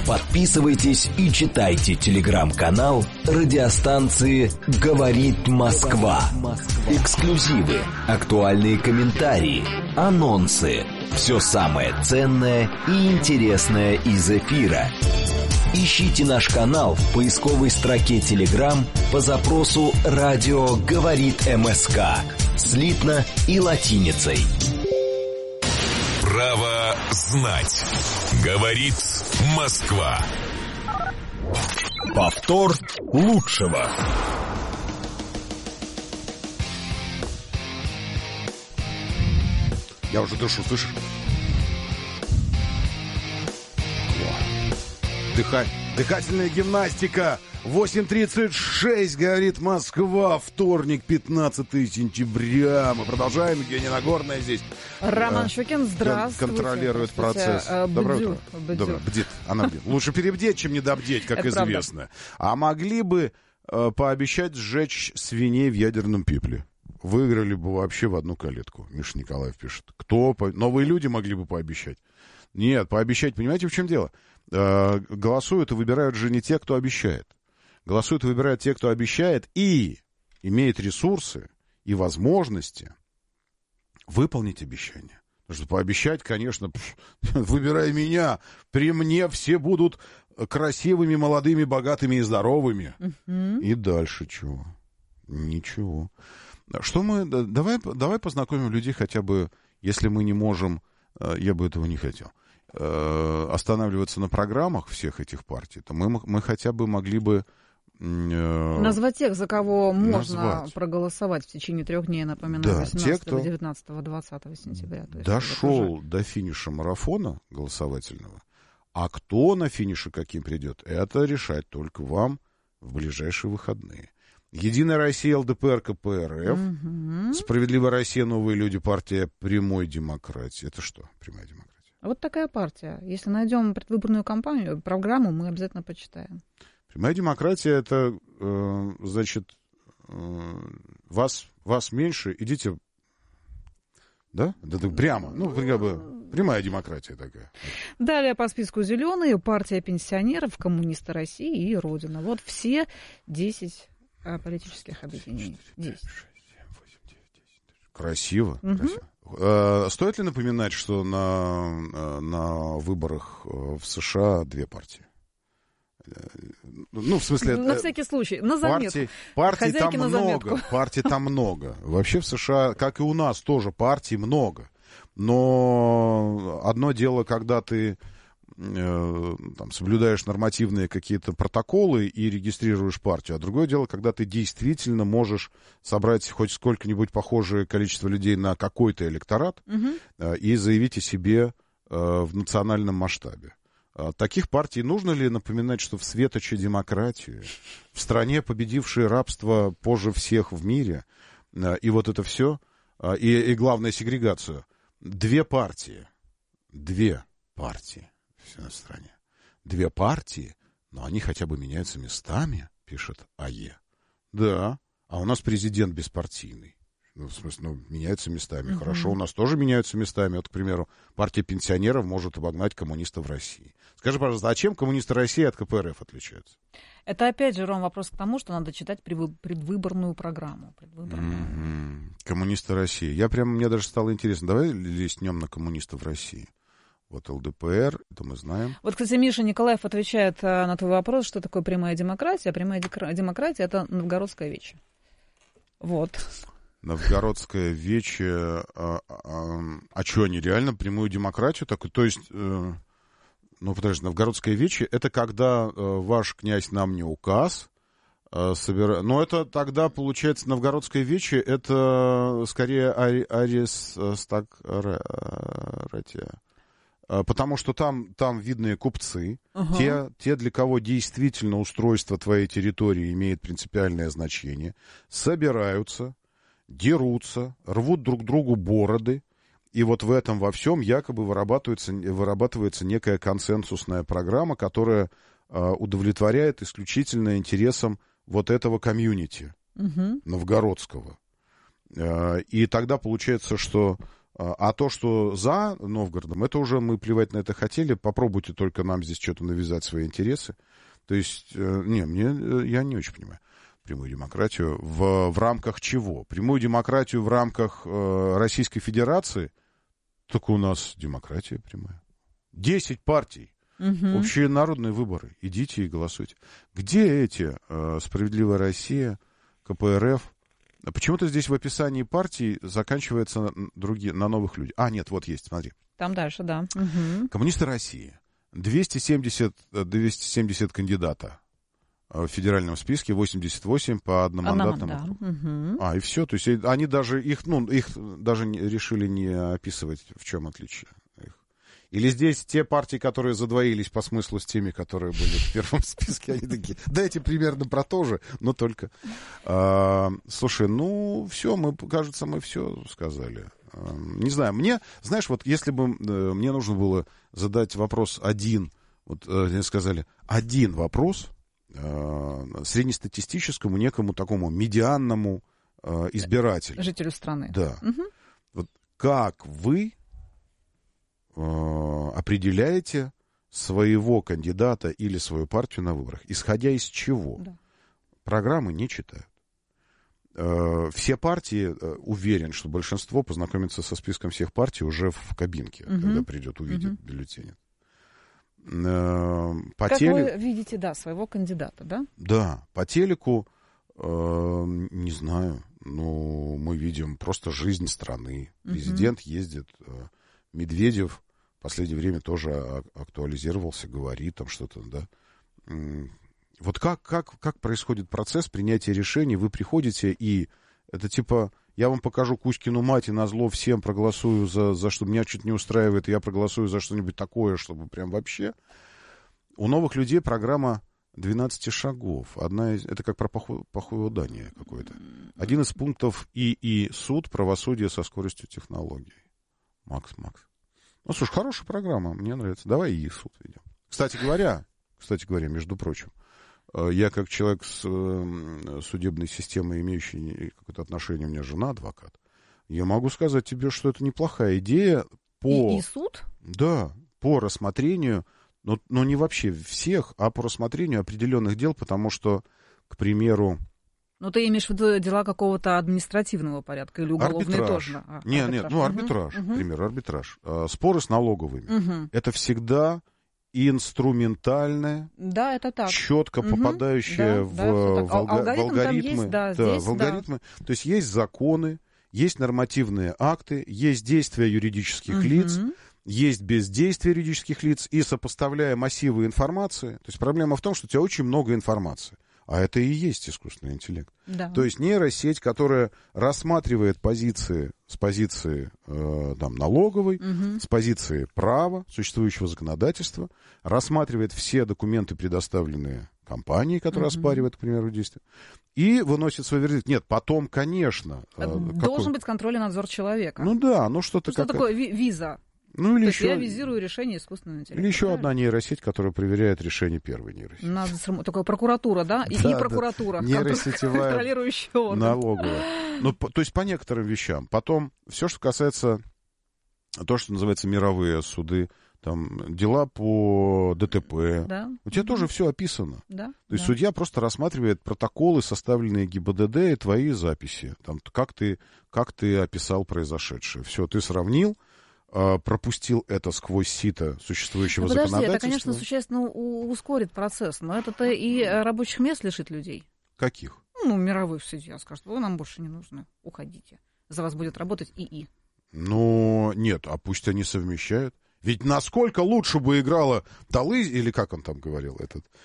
Подписывайтесь и читайте телеграм-канал радиостанции «Говорит Москва». Эксклюзивы, актуальные комментарии, анонсы. Все самое ценное и интересное из эфира. Ищите наш канал в поисковой строке Telegram по запросу «Радио говорит МСК» слитно и латиницей. Право знать. Говорит Москва. Повтор лучшего. Я уже дышу, слышишь? Дыхательная гимнастика. 8:36, говорит Москва. Вторник, 15 сентября. Мы продолжаем. Евгения Нагорная здесь. Роман Щукин, здравствуйте. Контролирует процесс. Доброе утро. Доброе. Бдит. Она бдит. Лучше перебдеть, чем недобдеть, как это известно. Правда. А могли бы пообещать сжечь свиней в ядерном пепле? Выиграли бы вообще в одну калитку. Миша Николаев пишет. Новые люди могли бы пообещать? Нет, пообещать, понимаете, в чем дело? Голосуют и выбирают же не те, кто обещает. Голосуют и выбирают те, кто обещает и имеет ресурсы и возможности выполнить обещание. Потому что пообещать, конечно, выбирай меня, при мне все будут красивыми, молодыми, богатыми и здоровыми. И дальше чего? Ничего. Что мы... Давай познакомим людей хотя бы, если мы не можем, я бы этого не хотел, останавливаться на программах всех этих партий, то мы хотя бы могли бы... Назвать тех, за кого можно проголосовать в течение 3 дней, напоминаю, да, 18, 19, 20 сентября. Дошел до финиша марафона голосовательного, а кто на финише каким придет, это решать только вам в ближайшие выходные. Единая Россия, ЛДПР, КПРФ, Справедливая Россия, Новые люди, партия Прямой демократии. Это что, Прямая демократия? Вот такая партия. Если найдем предвыборную кампанию, программу, мы обязательно почитаем. Прямая демократия, это, значит, вас меньше, идите, да? Это прямо, как бы, прямая демократия такая. Далее по списку зеленые, партия пенсионеров, коммунисты России и Родина. Вот все 10 политических объединений. 10. 6, 7, 8, 9, 10. Красиво, красиво. Стоит ли напоминать, что на выборах в США 2 партии? Ну, в смысле... На всякий случай, на заметку. Партий там много, партий там много. Вообще в США, как и у нас, тоже партий много. Но одно дело, когда ты там, соблюдаешь нормативные какие-то протоколы и регистрируешь партию, а другое дело, когда ты действительно можешь собрать хоть сколько-нибудь похожее количество людей на какой-то электорат и заявить о себе в национальном масштабе. Таких партий нужно ли напоминать, что в светоче демократии, в стране, победившей рабство позже всех в мире, и вот это все, и главное, сегрегацию, 2 партии, все на стране, 2 партии, но они хотя бы меняются местами, пишет АЕ. Да, а у нас президент беспартийный. В смысле, меняются местами. Хорошо, у нас тоже меняются местами. Вот, к примеру, партия пенсионеров может обогнать коммунистов в России. Скажи, пожалуйста, а чем коммунисты России от КПРФ отличаются? Это опять же, Ром, вопрос к тому, что надо читать предвыборную программу. Коммунисты России. Мне даже стало интересно. Давай листнем на коммунистов России. Вот ЛДПР, это мы знаем. Вот, кстати, Миша Николаев отвечает на твой вопрос, что такое прямая демократия. Прямая демократия — это новгородская вече. Вот. Новгородская вече, а что, они реально прямую демократию такую? То есть, подожди, Новгородская вече, это когда ваш князь нам не указ, но это тогда, получается, Новгородская вече, это скорее аристократия. Потому что там видные купцы, те, для кого действительно устройство твоей территории имеет принципиальное значение, собираются, дерутся, рвут друг другу бороды, и вот в этом во всем якобы вырабатывается некая консенсусная программа, которая удовлетворяет исключительно интересам вот этого комьюнити новгородского. И тогда получается, что А то, что за Новгородом, это уже мы плевать на это хотели. Попробуйте только нам здесь что-то навязать свои интересы. То есть, я не очень понимаю прямую демократию. В рамках чего? Прямую демократию в рамках Российской Федерации? Так у нас демократия прямая. 10 партий. Общие народные выборы. Идите и голосуйте. Где эти «Справедливая Россия», КПРФ? Почему-то здесь в описании партий заканчивается на новых людях. Нет, вот есть, смотри. Там дальше, да. Коммунисты России. 270 кандидата в федеральном списке, 88 по одномандатному округу. И все. То есть они даже их даже решили не описывать, в чем отличие. Или здесь те партии, которые задвоились по смыслу с теми, которые были в первом списке, они такие, дайте примерно про то же, но только. Слушай, все, кажется, мы все сказали. Не знаю, знаешь, вот если бы мне нужно было задать вопрос один, вот мне сказали, один вопрос среднестатистическому некому такому медианному избирателю. Жителю страны. Да. Вот как вы определяете своего кандидата или свою партию на выборах? Исходя из чего? Да. Программы не читают. Все партии, уверен, что большинство познакомится со списком всех партий уже в кабинке, когда придет, увидит бюллетени. Вы видите, своего кандидата, да? Да, по телеку, не знаю, мы видим просто жизнь страны. Президент ездит, Медведев в последнее время тоже актуализировался, говорит там что-то, да. Вот как происходит процесс принятия решений? Вы приходите, и это типа, я вам покажу Кузькину мать, и назло всем проголосую за что меня что-то не устраивает, и я проголосую за что-нибудь такое, чтобы прям вообще. У новых людей программа 12 шагов. Это как про похудание какое-то. Один из пунктов и суд, правосудие со скоростью технологий. Макс. Слушай, хорошая программа, мне нравится. Давай и суд ведем. Кстати говоря, между прочим, я как человек с судебной системой, имеющий какое-то отношение, у меня жена адвокат, я могу сказать тебе, что это неплохая идея И суд? Да, по рассмотрению, но не вообще всех, а по рассмотрению определенных дел, потому что, к примеру... ты имеешь в виду дела какого-то административного порядка или уголовные арбитраж. Тоже? Арбитраж, к примеру, арбитраж. Споры с налоговыми. Это всегда инструментальное, да, это так. Четко попадающее в алгоритмы. В алгоритмы. То есть есть законы, есть нормативные акты, есть действия юридических лиц, есть бездействие юридических лиц, и сопоставляя массивы информации, то есть проблема в том, что у тебя очень много информации. А это и есть искусственный интеллект. Да. То есть нейросеть, которая рассматривает позиции с позиции налоговой, с позиции права, существующего законодательства, рассматривает все документы, предоставленные компанией, которая оспаривает, к примеру, действия, и выносит свой вердикт. Нет, потом, конечно... Должен быть контроль и надзор человека. Что-то... Что такое виза? Или То еще... я визирую решение искусственного интеллекта. Или еще одна нейросеть, которая проверяет решение первой нейросети. Такая прокуратура, да? И прокуратура. Нейросетевая контролирующая орган. Налоговая. То есть по некоторым вещам. Потом все, что касается то, что называется мировые суды, там дела по ДТП. Да. У тебя тоже все описано. Да. То есть судья просто рассматривает протоколы, составленные ГИБДД, и твои записи. Там, как ты описал произошедшее. Все, ты сравнил, пропустил это сквозь сито существующего законодательства. Это, конечно, существенно ускорит процесс, но это-то и рабочих мест лишит людей. Каких? Мировой судья скажет, вы нам больше не нужны, уходите. За вас будет работать ИИ. Нет, а пусть они совмещают. Ведь насколько лучше бы играла Талызина, или как он там говорил,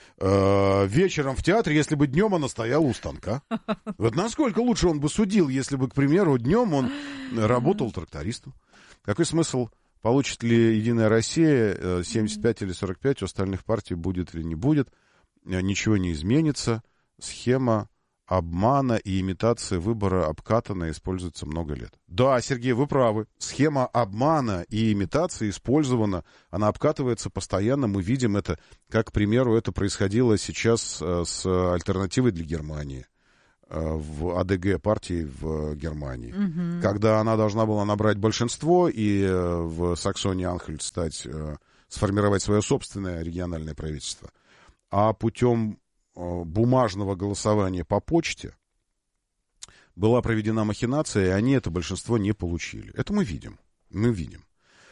вечером в театре, если бы днем она стояла у станка. Вот насколько лучше он бы судил, если бы, к примеру, днем он работал трактористом. Какой смысл, получит ли Единая Россия 75 или 45, у остальных партий будет или не будет, ничего не изменится. Схема обмана и имитации выбора обкатана и используется много лет. Да, Сергей, вы правы. Схема обмана и имитации использована, она обкатывается постоянно. Мы видим это, как, к примеру, это происходило сейчас с альтернативой для Германии. в АДГ партии в Германии, когда она должна была набрать большинство и в Саксонии-Анхальт сформировать свое собственное региональное правительство. А путем бумажного голосования по почте была проведена махинация, и они это большинство не получили. Это мы видим. Мы видим,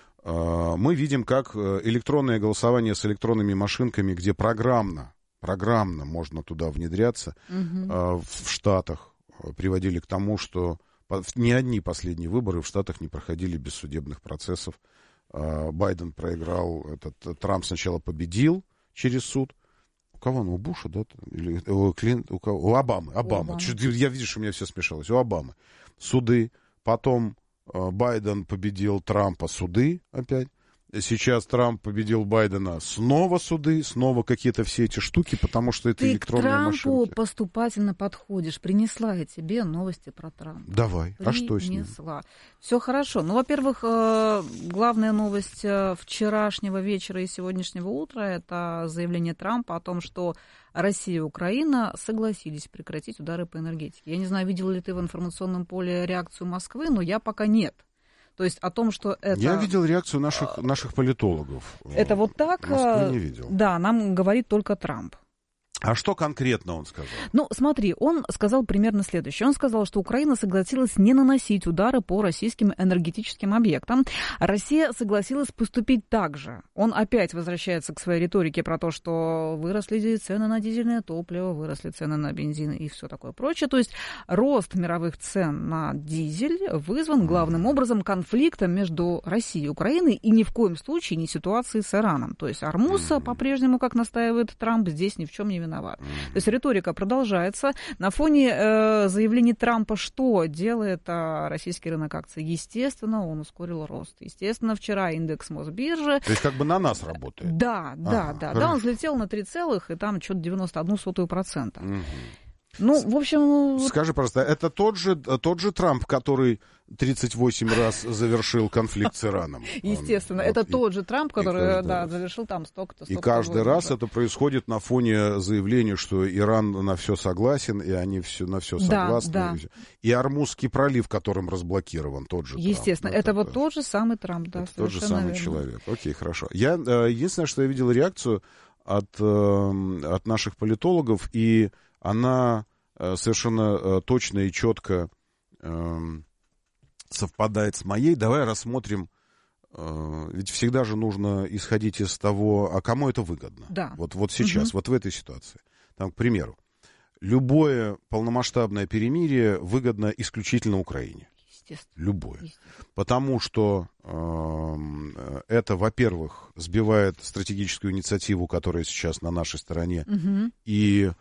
как электронное голосование с электронными машинками, где программно можно туда внедряться, в Штатах приводили к тому, что ни одни последние выборы в Штатах не проходили без судебных процессов. Байден проиграл, Трамп сначала победил через суд. У кого он? У Буша, да? Или у Обамы. Я вижу, что у меня все смешалось. У Обамы. Суды. Потом Байден победил Трампа, суды опять. Сейчас Трамп победил Байдена, снова суды, снова какие-то все эти штуки, потому что это электронные машинки. Ты к Трампу поступательно подходишь. Принесла я тебе новости про Трампа. Давай, а что с ним? Все хорошо. Ну, во-первых, главная новость вчерашнего вечера и сегодняшнего утра — это заявление Трампа о том, что Россия и Украина согласились прекратить удары по энергетике. Я не знаю, видел ли ты в информационном поле реакцию Москвы, но я пока нет. То есть о том, что это... Я видел реакцию наших политологов. Это вот так? Москвы не видел. Да, нам говорит только Трамп. А что конкретно он сказал? Ну, смотри, он сказал примерно следующее. Он сказал, что Украина согласилась не наносить удары по российским энергетическим объектам. Россия согласилась поступить так же. Он опять возвращается к своей риторике про то, что выросли цены на дизельное топливо, выросли цены на бензин и все такое прочее. То есть рост мировых цен на дизель вызван главным образом конфликтом между Россией и Украиной и ни в коем случае не ситуацией с Ираном. То есть Ормуз по-прежнему, как настаивает Трамп, здесь ни в чем не виноват. То есть риторика продолжается. На фоне заявлений Трампа что делает российский рынок акций? Естественно, он ускорил рост. Естественно, вчера индекс Мосбиржи... То есть как бы на нас работает? Да, он взлетел на 3, и там что-то 91%. Ну, в общем... Скажи, пожалуйста, это тот же Трамп, который 38 раз завершил конфликт с Ираном? Естественно, это тот же Трамп, который завершил там столько-то. И каждый раз это происходит на фоне заявления, что Иран на все согласен, и они на все согласны. Да. И Ормузский пролив, которым разблокирован, тот же Трамп. Естественно, это вот тот же самый Трамп, да, это тот же самый верно. человек. Окей, хорошо. Единственное, что я видел реакцию от наших политологов, и она совершенно точно и четко совпадает с моей. Давай рассмотрим, ведь всегда же нужно исходить из того, а кому это выгодно. Да. Вот сейчас, вот в этой ситуации. Там, к примеру, любое полномасштабное перемирие выгодно исключительно Украине. Любое. Потому что это, во-первых, сбивает стратегическую инициативу, которая сейчас на нашей стороне, и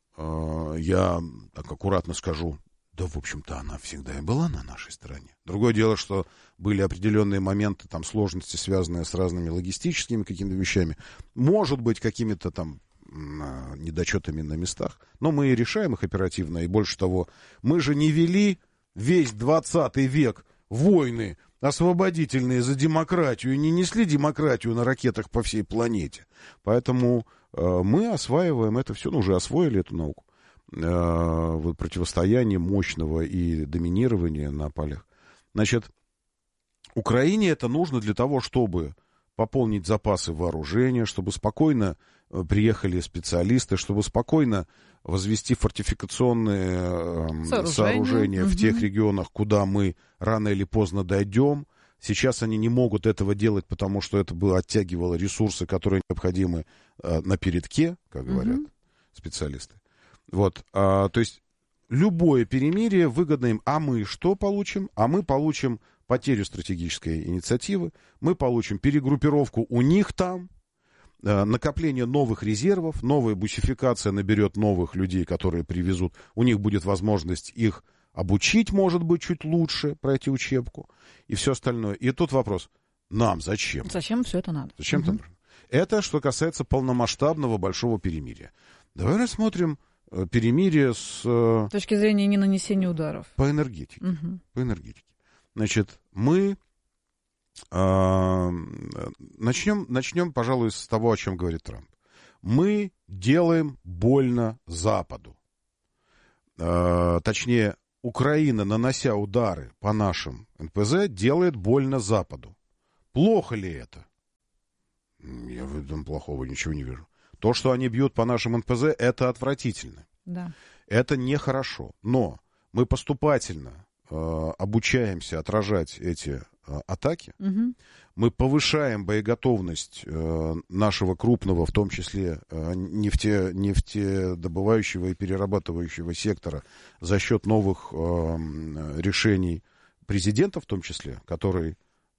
я так аккуратно скажу, да, в общем-то, она всегда и была на нашей стороне. Другое дело, что были определенные моменты, там, сложности, связанные с разными логистическими какими-то вещами, может быть, какими-то там недочетами на местах, но мы и решаем их оперативно, и больше того, мы же не вели весь 20 век войны освободительные за демократию и не несли демократию на ракетах по всей планете. Поэтому мы осваиваем это все, уже освоили эту науку. Противостояние мощного и доминирования на полях. Значит, Украине это нужно для того, чтобы пополнить запасы вооружения, чтобы спокойно приехали специалисты, чтобы спокойно возвести фортификационные сооружения в тех регионах, куда мы рано или поздно дойдем. Сейчас они не могут этого делать, потому что это бы оттягивало ресурсы, которые необходимы на передке, как говорят специалисты. Вот, то есть любое перемирие выгодно им. А мы что получим? А мы получим потерю стратегической инициативы, мы получим перегруппировку у них там, накопление новых резервов, новая бусификация наберет новых людей, которые привезут. У них будет возможность их обучить, может быть, чуть лучше, пройти учебку и все остальное. И тут вопрос, нам зачем? Зачем все это надо? Зачем это нужно? Это что касается полномасштабного большого перемирия. Давай рассмотрим перемирие с точки зрения ненанесения ударов. По энергетике. По энергетике. Значит, мы начнем, пожалуй, с того, о чем говорит Трамп. Мы делаем больно Западу. точнее, Украина, нанося удары по нашим НПЗ, делает больно Западу. Плохо ли это? Я в этом плохого ничего не вижу. То, что они бьют по нашим НПЗ, это отвратительно. Да. Это нехорошо. Но мы поступательно обучаемся отражать эти атаки. Угу. Мы повышаем боеготовность нашего крупного, в том числе нефтедобывающего и перерабатывающего сектора за счет новых решений президента, в том числе, который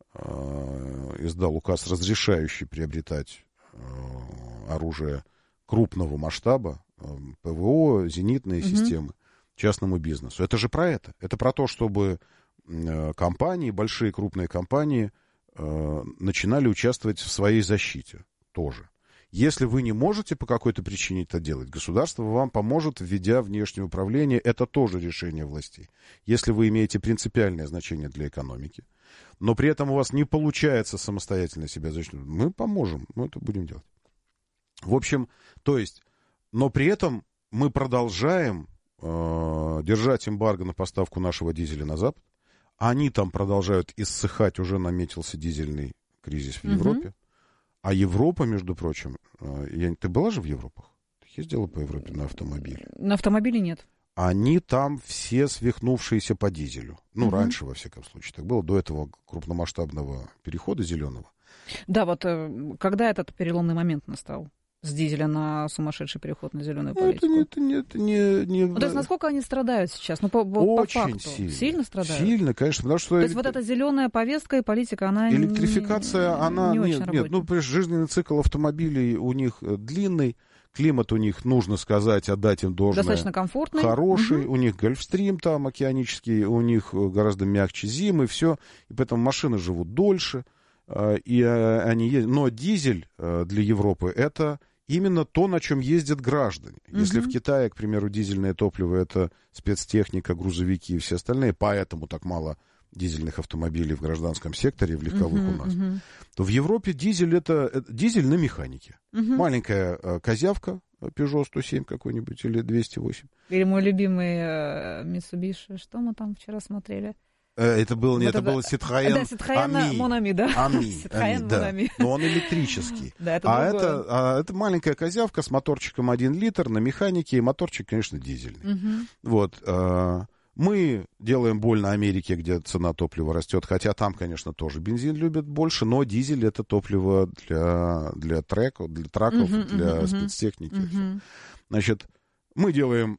издал указ, разрешающий приобретать оружие крупного масштаба, ПВО, зенитные системы частному бизнесу. Это же про это. Это про то, чтобы компании, большие крупные компании начинали участвовать в своей защите тоже. Если вы не можете по какой-то причине это делать, государство вам поможет, введя внешнее управление. Это тоже решение властей. Если вы имеете принципиальное значение для экономики, но при этом у вас не получается самостоятельно себя защитить, мы поможем, мы это будем делать. В общем, то есть, но при этом мы продолжаем держать эмбарго на поставку нашего дизеля на Запад. Они там продолжают иссыхать, уже наметился дизельный кризис в Европе. А Европа, между прочим, ты была же в Европах? Ты ездила по Европе на автомобиле? На автомобиле нет. Они там все свихнувшиеся по дизелю. Ну, раньше, во всяком случае, так было, до этого крупномасштабного перехода зеленого. Да, вот когда этот переломный момент настал? С дизеля на сумасшедший переход на зеленую политику. Это не... Ну, то есть, насколько они страдают сейчас? Ну, по очень факту. сильно. Сильно страдают? Сильно, конечно, потому что... То есть, вот эта зеленая повестка и политика, она электрификация, она... не очень работает. Ну, жизненный цикл автомобилей у них длинный, климат у них, нужно сказать, отдать им должное. Достаточно комфортный. Хороший, у них Гольфстрим там океанический, у них гораздо мягче зимы, все, и поэтому машины живут дольше, и они ездят. Но дизель для Европы — это... именно то, на чем ездят граждане. Если в Китае, к примеру, дизельное топливо — это спецтехника, грузовики и все остальные, поэтому так мало дизельных автомобилей в гражданском секторе, в легковых у нас, то в Европе дизель — это дизель на механике. Маленькая козявка, Peugeot 107 какой-нибудь или 208. Или мой любимый Mitsubishi. Что мы там вчера смотрели? Это был Citroën Citroën Monami, да. Citroën Monami. Но он электрический. Да, это маленькая козявка с моторчиком 1 литр на механике, и моторчик, конечно, дизельный. Вот. Мы делаем больно Америке, где цена топлива растет, хотя там, конечно, тоже бензин любят больше, но дизель — это топливо для траков, для спецтехники. Значит, мы делаем...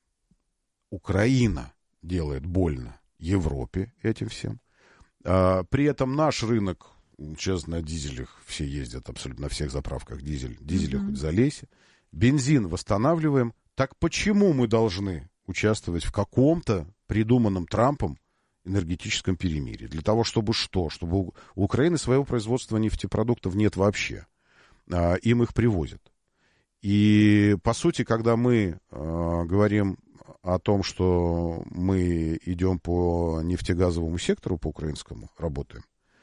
Украина делает больно Европе этим всем. При этом наш рынок, сейчас на дизелях все ездят абсолютно на всех заправках, дизеля хоть залейся. Бензин восстанавливаем. Так почему мы должны участвовать в каком-то придуманном Трампом энергетическом перемирии? Для того, чтобы что? Чтобы у Украины своего производства нефтепродуктов нет вообще. Им их привозят. И, по сути, когда мы говорим о том, что мы идем по нефтегазовому сектору, по украинскому, работаем,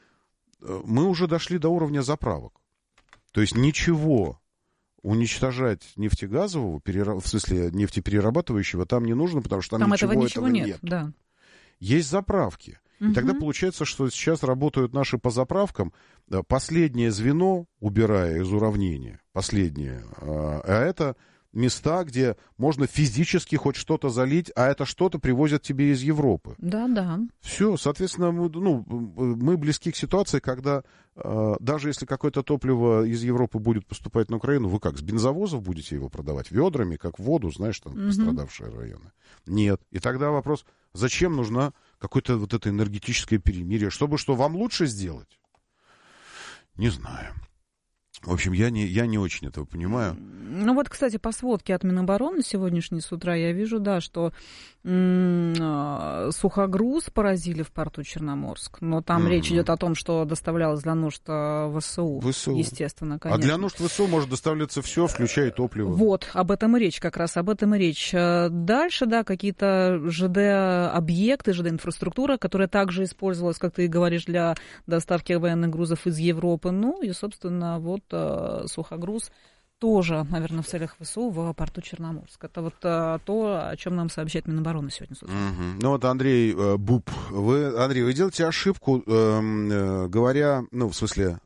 мы уже дошли до уровня заправок. То есть ничего уничтожать нефтегазового, в смысле нефтеперерабатывающего, там не нужно, потому что там ничего нет. Да. Есть заправки. И тогда получается, что сейчас работают наши по заправкам. Последнее звено, убирая из уравнения, последнее, а это места, где можно физически хоть что-то залить, а это что-то привозят тебе из Европы. Да. Все, соответственно, мы близки к ситуации, когда даже если какое-то топливо из Европы будет поступать на Украину, вы как, с бензовозов будете его продавать? Ведрами, как воду, знаешь, там пострадавшие районы? Нет. И тогда вопрос, зачем нужна какое-то вот это энергетическое перемирие? Чтобы что, вам лучше сделать? Не знаю. В общем, я не очень этого понимаю. Ну вот, кстати, по сводке от Минобороны сегодняшней с утра я вижу, да, что сухогруз поразили в порту Черноморск. Но там речь идет о том, что доставлялось для нужд ВСУ. Естественно, конечно. А для нужд ВСУ может доставляться все, включая топливо. Вот, об этом и речь, как раз об этом и речь. Дальше, да, какие-то ЖД-объекты, ЖД-инфраструктура, которая также использовалась, как ты и говоришь, для доставки военных грузов из Европы. Ну и, собственно, вот сухогруз тоже, наверное, в целях ВСУ в порту Черноморск. Это вот то, о чем нам сообщает Минобороны сегодня с утра. Ну вот Андрей Буб, Андрей, вы делаете ошибку, говоря, ну, в смысле,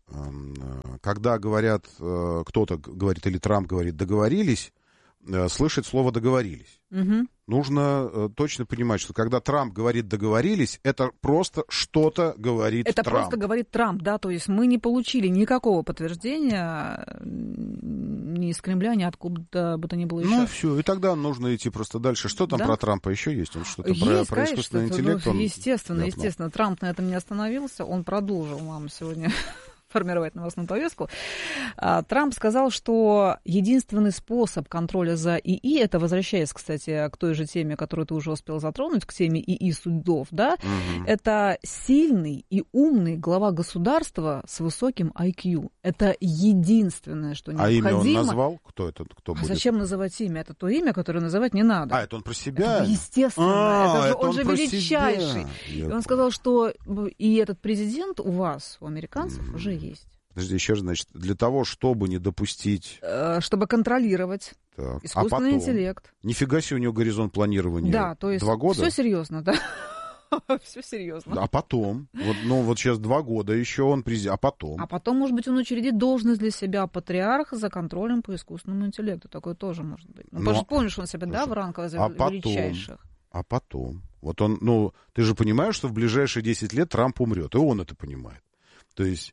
когда говорят, кто-то говорит, или Трамп говорит, договорились, слышать слово «договорились». Угу. Нужно точно понимать, что когда Трамп говорит «договорились», это просто что-то говорит Трамп. Это просто говорит Трамп, да, то есть мы не получили никакого подтверждения ни из Кремля, ни откуда бы то ни было еще. Ну, все, и тогда нужно идти просто дальше. Что там про Трампа еще есть? Он что-то есть, про искусственный интеллект? Ну, естественно. Трамп на этом не остановился, он продолжил нам сегодня формировать новостную повестку. Трамп сказал, что единственный способ контроля за ИИ, это возвращаясь, кстати, к той же теме, которую ты уже успел затронуть, к теме ИИ судов, да, это сильный и умный глава государства с высоким IQ. Это единственное, что необходимо. А имя он назвал? Кто это? Кто будет? Зачем называть имя? Это то имя, которое называть не надо. Это он про себя? Это, естественно. Он же величайший. И он сказал, что и этот президент у вас, у американцев, уже есть. Подожди, еще раз, значит, для того, чтобы не допустить... Чтобы контролировать искусственный интеллект. Нифига себе у него горизонт планирования. Да, то есть 2 года? Все серьезно, да. Все серьезно. А потом? Вот сейчас 2 года еще он президент. А потом? А потом, может быть, он учредит должность для себя патриарха за контролем по искусственному интеллекту. Такое тоже может быть. Ну, помнишь, он себя, да, в рамках величайших. А потом? Вот он, ты же понимаешь, что в ближайшие 10 лет Трамп умрет, и он это понимает. То есть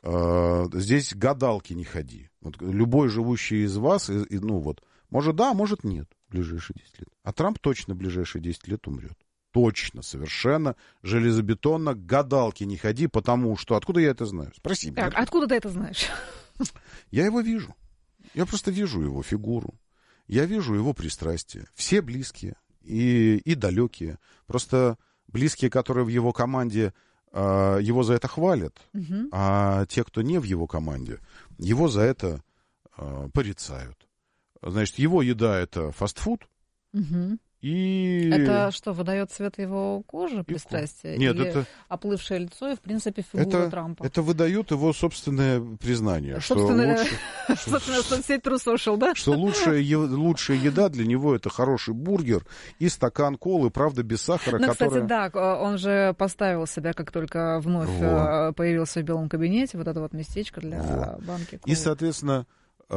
здесь гадалки не ходи. Вот любой живущий из вас, может да, может нет в ближайшие 10 лет. А Трамп точно в ближайшие 10 лет умрет. Точно, совершенно железобетонно, гадалки не ходи, потому что... Откуда я это знаю? Спроси меня. Так, откуда ты это знаешь? Я его вижу. Я просто вижу его фигуру. Я вижу его пристрастия. Все близкие и далекие. Просто близкие, которые в его команде... его за это хвалят, а те, кто не в его команде, его за это порицают. Значит, его еда — это фастфуд, и... Это что, выдает цвет его кожи, пристрастие? Нет, или это... оплывшее лицо и, в принципе, фигура Трампа? Это выдает его собственное признание. Собственно, соцсеть True Social, да? Что лучшая еда для него — это хороший бургер и стакан колы, правда, без сахара, кстати, да, он же поставил себя, как только вновь появился в Белом кабинете, вот это вот местечко для банки колы. И, соответственно...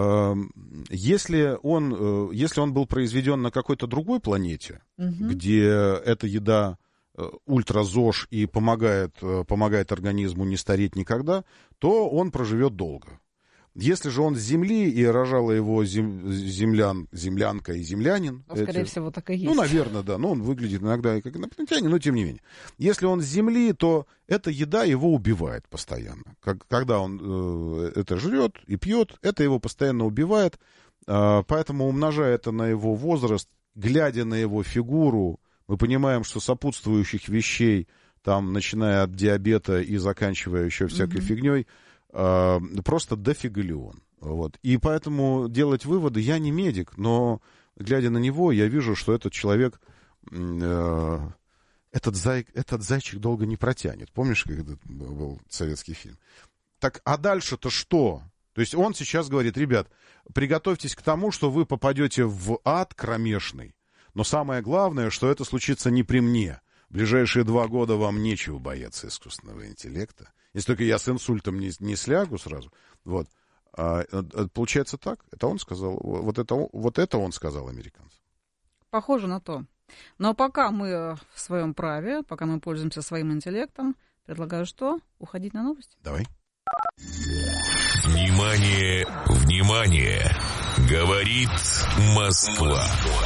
Если он был произведен на какой-то другой планете, где эта еда ультра-ЗОЖ и помогает организму не стареть никогда, то он проживет долго. Если же он с Земли и рожала его землянка и землянин... Скорее всего, так и есть. Наверное, да. Он выглядит иногда как инопланетянин, но тем не менее. Если он с Земли, то эта еда его убивает постоянно. Когда он это жрет и пьет, это его постоянно убивает. Поэтому, умножая это на его возраст, глядя на его фигуру, мы понимаем, что сопутствующих вещей, там, начиная от диабета и заканчивая еще всякой фигней, просто дофигалион. Вот. И поэтому делать выводы, я не медик, но, глядя на него, я вижу, что этот человек, этот зайчик долго не протянет. Помнишь, как это был советский фильм? Так, а дальше-то что? То есть он сейчас говорит: ребят, приготовьтесь к тому, что вы попадете в ад кромешный. Но самое главное, что это случится не при мне. В ближайшие 2 года вам нечего бояться искусственного интеллекта. Если только я с инсультом не слягу сразу. Вот. Получается так. Это он сказал. Вот это он сказал американцам. Похоже на то. Но пока мы в своем праве, пока мы пользуемся своим интеллектом, предлагаю что? Уходить на новости? Давай. Внимание, внимание! Говорит Москва.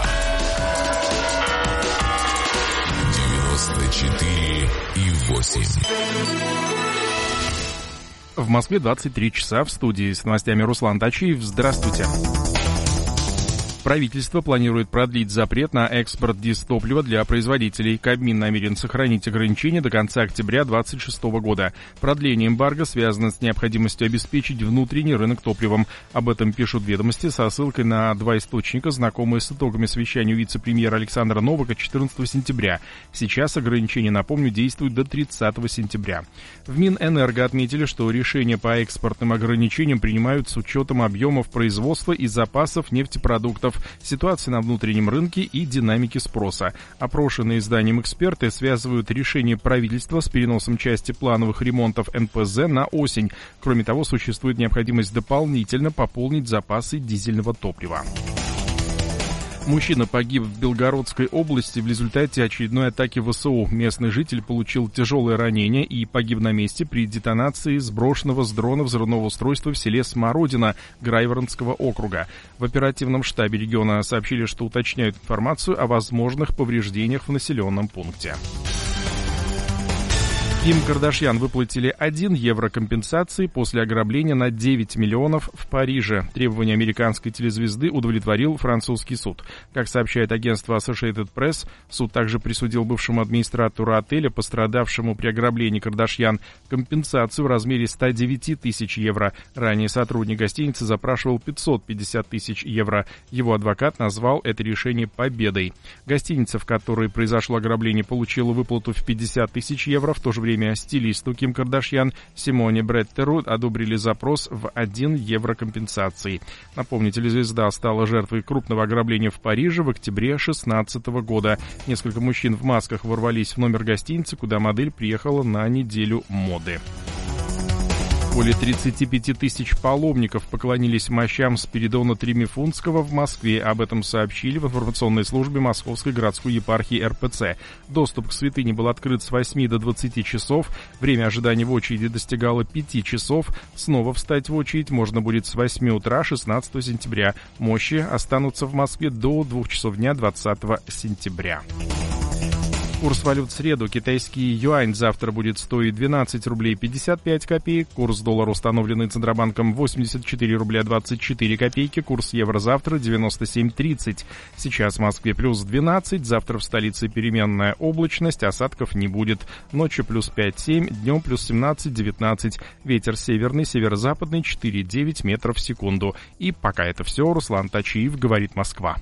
94,8. В Москве 23 часа. В студии с новостями Руслан Тачиев. Здравствуйте. Правительство планирует продлить запрет на экспорт дизтоплива для производителей. Кабмин намерен сохранить ограничения до конца октября 2026 года. Продление эмбарго связано с необходимостью обеспечить внутренний рынок топливом. Об этом пишут «Ведомости» со ссылкой на два источника, знакомые с итогами совещания вице-премьера Александра Новака 14 сентября. Сейчас ограничения, напомню, действуют до 30 сентября. В Минэнерго отметили, что решения по экспортным ограничениям принимают с учетом объемов производства и запасов нефтепродуктов, ситуации на внутреннем рынке и динамики спроса. Опрошенные изданием эксперты связывают решение правительства с переносом части плановых ремонтов НПЗ на осень. Кроме того, существует необходимость дополнительно пополнить запасы дизельного топлива. Мужчина погиб в Белгородской области в результате очередной атаки ВСУ. Местный житель получил тяжелое ранение и погиб на месте при детонации сброшенного с дрона взрывного устройства в селе Смородина Грайворонского округа. В оперативном штабе региона сообщили, что уточняют информацию о возможных повреждениях в населенном пункте. Ким Кардашьян выплатили 1 евро компенсации после ограбления на 9 миллионов в Париже. Требования американской телезвезды удовлетворил французский суд. Как сообщает агентство Associated Press, суд также присудил бывшему администратору отеля, пострадавшему при ограблении Кардашьян, компенсацию в размере 109 тысяч евро. Ранее сотрудник гостиницы запрашивал 550 тысяч евро. Его адвокат назвал это решение победой. Гостиница, в которой произошло ограбление, получила выплату в 50 тысяч евро. В то же время стилисту Ким Кардашьян Симоне Бреттеру одобрили запрос в 1 евро компенсации. Напомню, телезвезда стала жертвой крупного ограбления в Париже в октябре 2016 года. Несколько мужчин в масках ворвались в номер гостиницы, куда модель приехала на неделю моды. Более 35 тысяч паломников поклонились мощам Спиридона Тримифунтского в Москве. Об этом сообщили в информационной службе Московской городской епархии РПЦ. Доступ к святыне был открыт с 8 до 20 часов. Время ожидания в очереди достигало 5 часов. Снова встать в очередь можно будет с 8 утра 16 сентября. Мощи останутся в Москве до 2 часов дня 20 сентября. Курс валют в среду. Китайский юань завтра будет стоить 12 рублей 55 копеек. Курс доллара, установленный Центробанком, 84 рубля 24 копейки. Курс евро завтра 97.30. Сейчас в Москве плюс 12. Завтра в столице переменная облачность. Осадков не будет. Ночью плюс 5-7. Днем плюс 17-19. Ветер северный, северо-западный 4,9 метров в секунду. И пока это все. Руслан Тачиев, говорит Москва.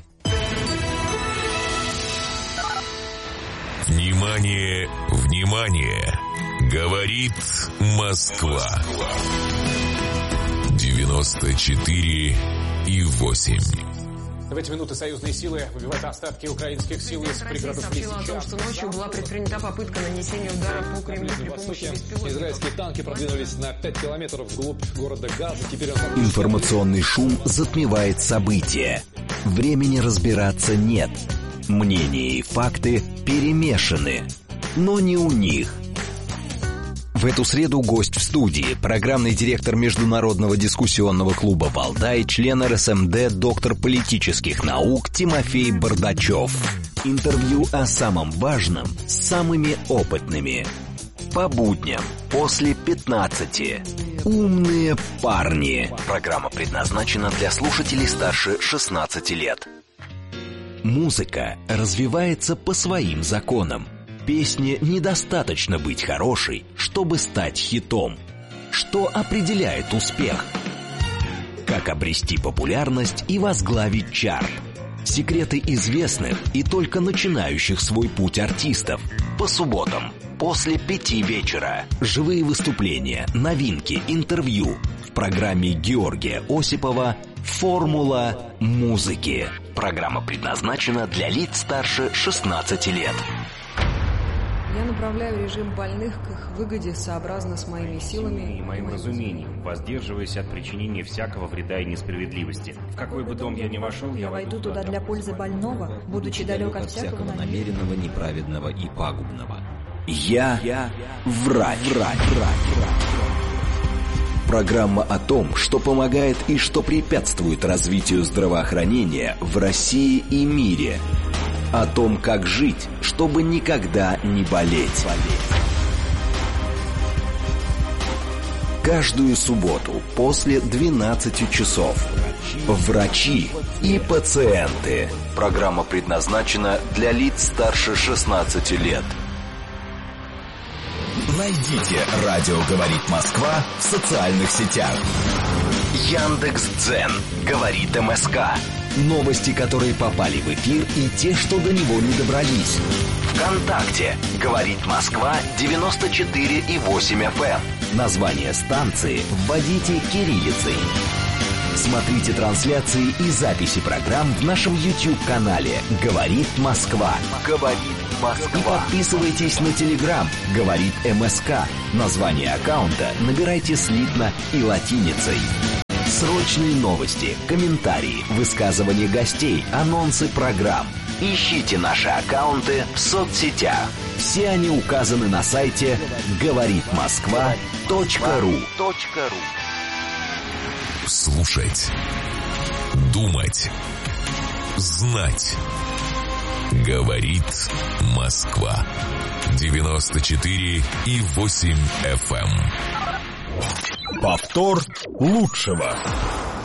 Внимание, внимание! Говорит Москва. 94,8. В эти минуты союзные силы выбивают остатки украинских сил из пригородов Лисичанска. Сообщила о том, что ночью была предпринята попытка нанесения удара по Кремлю при помощи беспилотников. Израильские танки продвинулись на 5 километров вглубь города Газа. Теперь Информационный шум затмевает события. Времени разбираться нет. Мнения и факты перемешаны, но не у них. В эту среду гость в студии, программный директор Международного дискуссионного клуба «Валдай», член РСМД, доктор политических наук Тимофей Бардачев. Интервью о самом важном с самыми опытными. По будням после 15. Умные парни. Программа предназначена для слушателей старше 16 лет. Музыка развивается по своим законам. Песне недостаточно быть хорошей, чтобы стать хитом. Что определяет успех? Как обрести популярность и возглавить чарт? Секреты известных и только начинающих свой путь артистов. По субботам после 5 вечера. Живые выступления, новинки, интервью. В программе Георгия Осипова «Формула музыки». Программа предназначена для лиц старше 16 лет. Я направляю режим больных к их выгоде сообразно с моими силами и моим разумением, воздерживаясь от причинения всякого вреда и несправедливости. В какой бы дом я ни вошел, я войду туда для пользы больного, будучи далек от всякого намеренного, неправедного и пагубного. Я врач. Программа о том, что помогает и что препятствует развитию здравоохранения в России и мире. О том, как жить, чтобы никогда не болеть. Каждую субботу после 12 часов. врачи и пациенты. Программа предназначена для лиц старше 16 лет. Найдите «Радио говорит Москва» в социальных сетях. Яндекс.Дзен говорит МСК. Новости, которые попали в эфир, и те, что до него не добрались. ВКонтакте говорит Москва 94,8 FM. Название станции вводите кириллицей. Смотрите трансляции и записи программ в нашем YouTube-канале «Говорит Москва». «Говорит Москва». И подписывайтесь на Telegram «Говорит МСК». Название аккаунта набирайте слитно и латиницей. Срочные новости, комментарии, высказывания гостей, анонсы программ. Ищите наши аккаунты в соцсетях. Все они указаны на сайте говоритмосква.ру. Слушать, думать, знать. Говорит Москва. 94,8 FM. Повтор лучшего.